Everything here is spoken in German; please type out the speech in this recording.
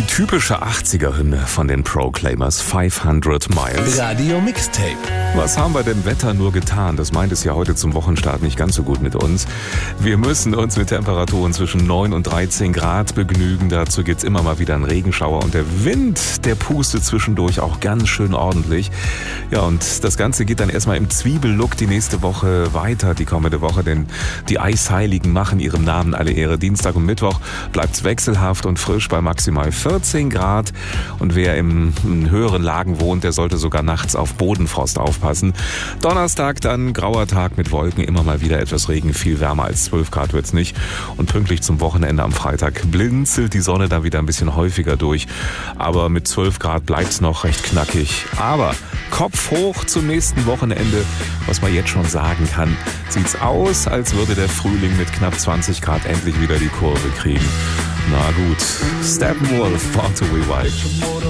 Die typische 80er-Hymne von den Proclaimers, 500 Miles. Radio Mixtape. Was haben wir denn Wetter nur getan? Das meint es ja heute zum Wochenstart nicht ganz so gut mit uns. Wir müssen uns mit Temperaturen zwischen 9 und 13 Grad begnügen. Dazu gibt's immer mal wieder einen Regenschauer und der Wind, der pustet zwischendurch auch ganz schön ordentlich. Ja, und das Ganze geht dann erstmal im Zwiebellook die nächste Woche weiter, die kommende Woche, denn die Eisheiligen machen ihrem Namen alle Ehre. Dienstag und Mittwoch bleibt's wechselhaft und frisch bei maximal 14 Grad. Und wer in höheren Lagen wohnt, der sollte sogar nachts auf Bodenfrost aufpassen. Donnerstag dann grauer Tag mit Wolken, immer mal wieder etwas Regen, viel wärmer als 12 Grad wird's nicht. Und pünktlich zum Wochenende am Freitag blinzelt die Sonne da wieder ein bisschen häufiger durch. Aber mit 12 Grad bleibt's noch recht knackig. Aber Kopf hoch zum nächsten Wochenende. Was man jetzt schon sagen kann, sieht's aus, als würde der Frühling mit knapp 20 Grad endlich wieder die Kurve kriegen. Na gut, Steppenwolf, Born to Be Wild.